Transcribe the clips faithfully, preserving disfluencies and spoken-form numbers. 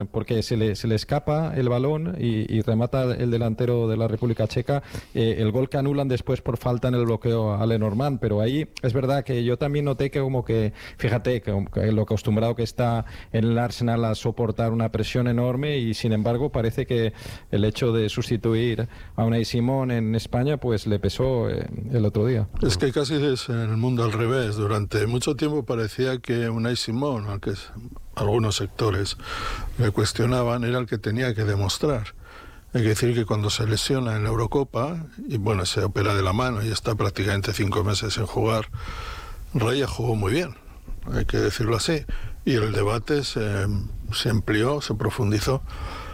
porque se le, se le escapa el balón y, y remata el delantero de la República Checa, eh, el gol que anulan después por falta en el bloqueo a Lenormand, pero ahí es verdad que yo también noté que como que, fíjate, que, que lo acostumbrado que está en el Arsenal a soportar una presión enorme, y sin embargo parece que el hecho de sustituir a Unai Simón en España pues le pesó eh, el otro día. Es que casi es en el mundo al revés. Durante mucho tiempo parecía que Unai Simón, aunque algunos sectores le cuestionaban, era el que tenía que demostrar. Hay que decir que cuando se lesiona en la Eurocopa, y bueno, se opera de la mano y está prácticamente cinco meses sin jugar, Raya jugó muy bien, hay que decirlo así. Y el debate se, se amplió, se profundizó.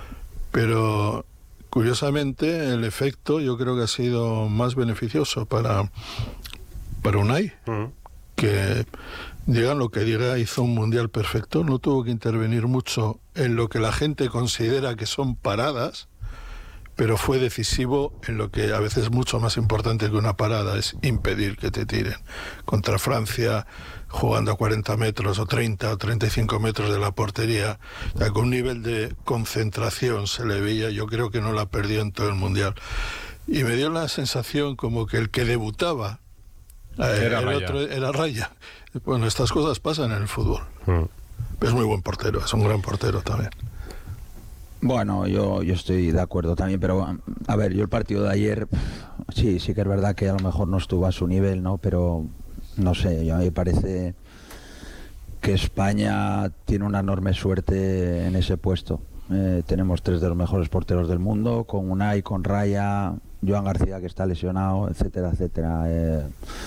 Pero curiosamente el efecto yo creo que ha sido más beneficioso para, para Unai, uh-huh. que digan lo que diga, hizo un mundial perfecto, no tuvo que intervenir mucho en lo que la gente considera que son paradas, pero fue decisivo en lo que a veces es mucho más importante que una parada, es impedir que te tiren. Contra Francia, jugando a cuarenta metros o treinta o treinta y cinco metros de la portería, o sea, con un nivel de concentración se le veía, yo creo que no la perdió en todo el mundial. Y me dio la sensación como que el que debutaba eh, era, el Raya. Otro era Raya. Bueno, estas cosas pasan en el fútbol. Mm. Es muy buen portero, es un gran portero también. Bueno, yo, yo estoy de acuerdo también, pero a ver, yo el partido de ayer, sí, sí que es verdad que a lo mejor no estuvo a su nivel, ¿no? Pero no sé, yo a mí me parece que España tiene una enorme suerte en ese puesto. Eh, tenemos tres de los mejores porteros del mundo, con Unai, con Raya, Joan García que está lesionado, etcétera, etcétera. Eh,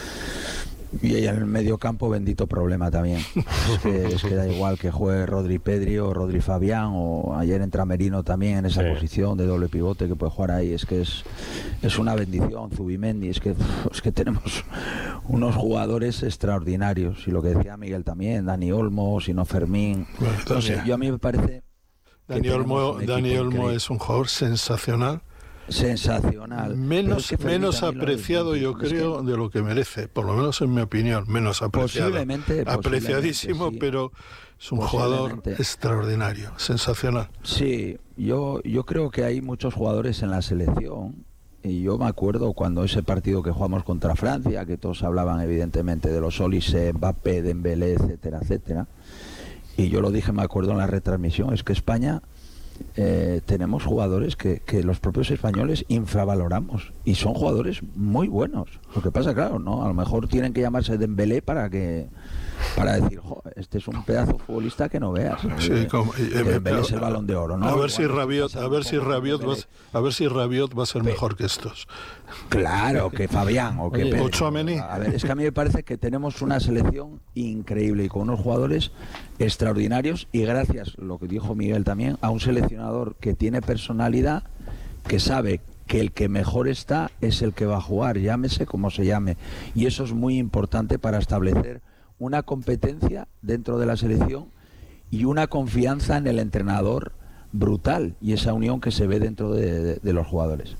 y en el medio campo, bendito problema también. Es que, es que da igual que juegue Rodri Pedri o Rodri Fabián, o ayer entra Merino también en esa sí. posición de doble pivote que puede jugar ahí. Es que es, es una bendición. Zubimendi, es que, es que tenemos unos jugadores extraordinarios. Y lo que decía Miguel también, Dani Olmo, sino Fermín. Bueno, no sé, yo a mí me parece... Dani Olmo, Dani Olmo es un jugador sensacional. Sensacional. Menos, es menos apreciado, yo creo, es que, de lo que merece, por lo menos en mi opinión, menos apreciado. Posiblemente. Apreciadísimo, sí. Pero es un jugador extraordinario, sensacional. Sí, yo, yo creo que hay muchos jugadores en la selección. Y yo me acuerdo cuando ese partido que jugamos contra Francia, que todos hablaban evidentemente de los Olise, Mbappé, Dembélé, etcétera, etcétera. Y yo lo dije, me acuerdo en la retransmisión, es que España... Eh, tenemos jugadores que, que los propios españoles infravaloramos y son jugadores muy buenos. Lo que pasa, claro, no, a lo mejor tienen que llamarse Dembélé para que para decir, jo, este es un pedazo futbolista que no veas. Sí, eh, como, eh, eh, Dembélé es el Balón de Oro, ¿no? A ver si bueno, Rabiot, a ver si Rabiot va, a ver si Rabiot va a ser Pe mejor que estos. Claro, que Fabián o que Pedro. Tchouaméni. A ver, es que a mí me parece que tenemos una selección increíble y con unos jugadores extraordinarios, y gracias, lo que dijo Miguel también, a un seleccionador que tiene personalidad, que sabe que el que mejor está es el que va a jugar, llámese como se llame, y eso es muy importante para establecer una competencia dentro de la selección y una confianza en el entrenador brutal, y esa unión que se ve dentro de, de, de los jugadores.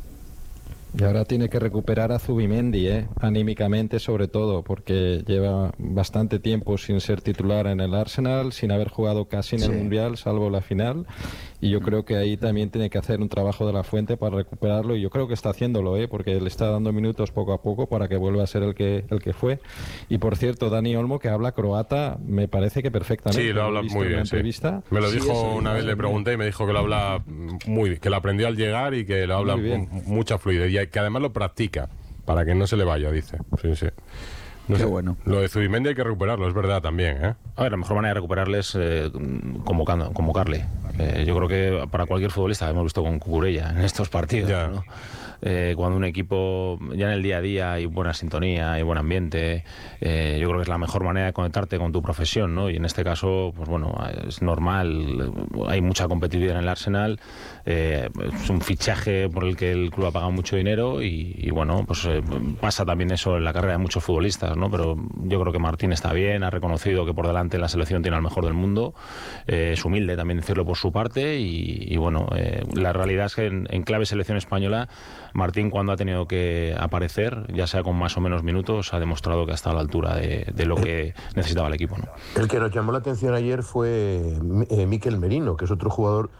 Y ahora tiene que recuperar a Zubimendi, ¿eh? anímicamente sobre todo, porque lleva bastante tiempo sin ser titular en el Arsenal, sin haber jugado casi en sí. el Mundial, salvo la final. Y yo creo que ahí también tiene que hacer un trabajo de la Fuente para recuperarlo, y yo creo que está haciéndolo, ¿eh? porque le está dando minutos poco a poco para que vuelva a ser el que el que fue. Y por cierto, Dani Olmo, que habla croata, me parece que perfectamente. Sí, lo habla muy bien, sí. Me lo dijo sí, una vez, le pregunté y me dijo que lo habla muy bien, que lo aprendió al llegar y que lo habla con mucha fluidez, y que además lo practica para que no se le vaya, dice. Sí, sí. No Qué sé. bueno. Lo de Zubimendi hay que recuperarlo, es verdad también, ¿eh? A ver, la mejor manera de recuperarle es eh, convocando, convocarle. Eh, yo creo que para cualquier futbolista, hemos visto con Cucurella en estos partidos, ya. ¿no? Eh, cuando un equipo ya en el día a día hay buena sintonía, hay buen ambiente, eh, yo creo que es la mejor manera de conectarte con tu profesión, ¿no? Y en este caso, pues bueno, es normal, hay mucha competitividad en el Arsenal, eh, es un fichaje por el que el club ha pagado mucho dinero y, y bueno, pues eh, pasa también eso en la carrera de muchos futbolistas, ¿no? Pero yo creo que Martín está bien, ha reconocido que por delante la selección tiene al mejor del mundo, eh, es humilde también decirlo por su parte y, y bueno, eh, la realidad es que en, en clave selección española Martín, cuando ha tenido que aparecer, ya sea con más o menos minutos, ha demostrado que ha estado a la altura de, de lo que necesitaba el equipo, ¿no? El que nos llamó la atención ayer fue eh, Mikel Merino, que es otro jugador